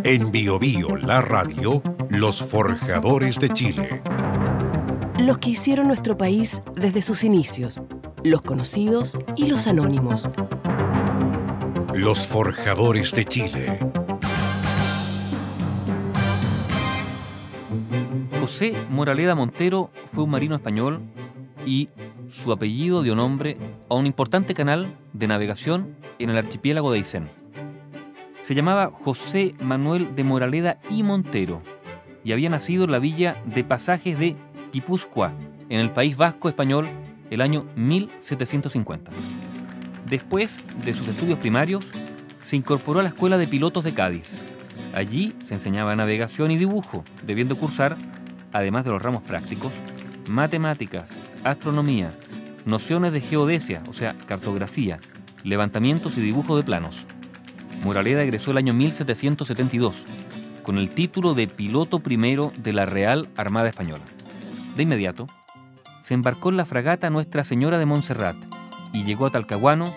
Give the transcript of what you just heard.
En Biobío, la radio, los forjadores de Chile. Los que hicieron nuestro país desde sus inicios, los conocidos y los anónimos. Los forjadores de Chile. José Moraleda Montero fue un marino español y su apellido dio nombre a un importante canal de navegación en el archipiélago de Aysén. Se llamaba José Manuel de Moraleda y Montero y había nacido en la villa de Pasajes de Guipúzcoa, en el País Vasco español, el año 1750. Después de sus estudios primarios, se incorporó a la Escuela de Pilotos de Cádiz. Allí se enseñaba navegación y dibujo, debiendo cursar, además de los ramos prácticos, matemáticas, astronomía, nociones de geodesia, o sea, cartografía, levantamientos y dibujo de planos. Moraleda egresó el año 1772, con el título de piloto primero de la Real Armada Española. De inmediato, se embarcó en la fragata Nuestra Señora de Montserrat y llegó a Talcahuano